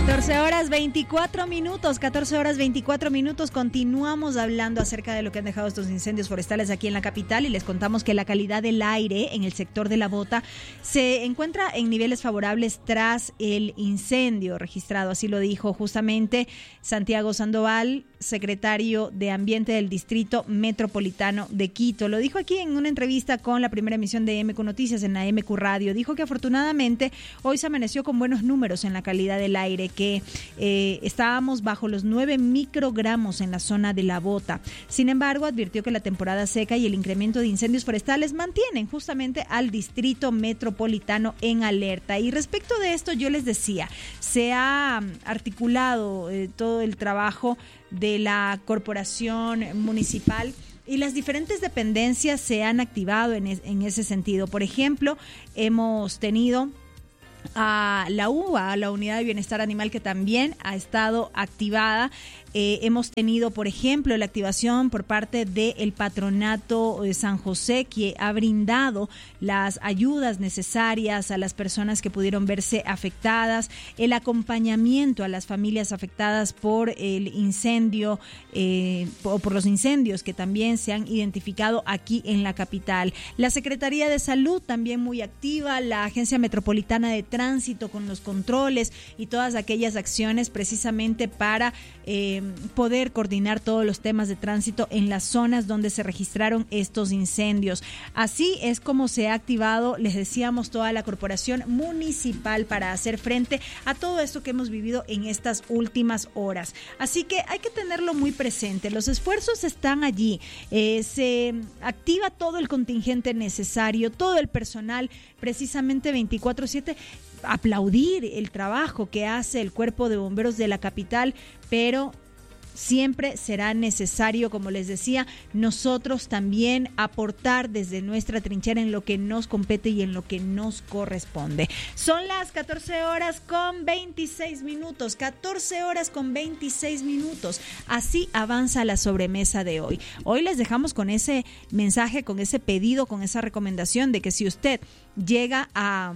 14 horas 24 minutos, continuamos hablando acerca de lo que han dejado estos incendios forestales aquí en la capital y les contamos que la calidad del aire en el sector de La Bota se encuentra en niveles favorables tras el incendio registrado, así lo dijo justamente Santiago Sandoval, secretario de Ambiente del Distrito Metropolitano de Quito. Lo dijo aquí en una entrevista con la primera emisión de MQ Noticias en la MQ Radio. Dijo que afortunadamente hoy se amaneció con buenos números en la calidad del aire, que estábamos bajo los 9 microgramos en la zona de La Bota. Sin embargo, advirtió que la temporada seca y el incremento de incendios forestales mantienen justamente al Distrito Metropolitano en alerta. Y respecto de esto, yo les decía, se ha articulado todo el trabajo de la corporación municipal y las diferentes dependencias se han activado en ese sentido. Por ejemplo, hemos tenido a la UBA, la Unidad de Bienestar Animal, que también ha estado activada. Hemos tenido, por ejemplo, la activación por parte del Patronato San José, que ha brindado las ayudas necesarias a las personas que pudieron verse afectadas, el acompañamiento a las familias afectadas por el incendio o por los incendios que también se han identificado aquí en la capital. La Secretaría de Salud también muy activa, la Agencia Metropolitana de Tránsito con los controles y todas aquellas acciones precisamente para poder coordinar todos los temas de tránsito en las zonas donde se registraron estos incendios. Así es como se ha activado, les decíamos, toda la corporación municipal para hacer frente a todo esto que hemos vivido en estas últimas horas. Así que hay que tenerlo muy presente. Los esfuerzos están allí. Se activa todo el contingente necesario, todo el personal, precisamente 24/7. Aplaudir el trabajo que hace el Cuerpo de Bomberos de la capital, pero siempre será necesario, como les decía, nosotros también aportar desde nuestra trinchera en lo que nos compete y en lo que nos corresponde. Son las 14 horas con 26 minutos. 14 horas con 26 minutos. Así avanza la sobremesa de hoy. Hoy les dejamos con ese mensaje, con ese pedido, con esa recomendación de que si usted llega a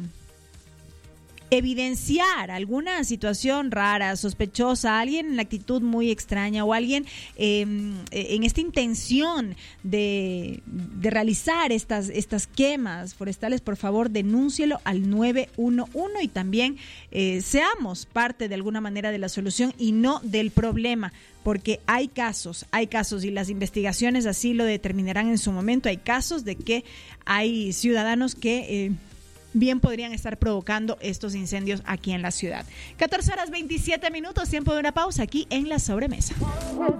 evidenciar alguna situación rara, sospechosa, alguien en la actitud muy extraña o alguien en esta intención de realizar estas quemas forestales, por favor denúncielo al 911 y también seamos parte de alguna manera de la solución y no del problema, porque hay casos y las investigaciones así lo determinarán en su momento. Hay casos de que hay ciudadanos que bien podrían estar provocando estos incendios aquí en la ciudad. 14 horas 27 minutos, tiempo de una pausa aquí en La Sobremesa.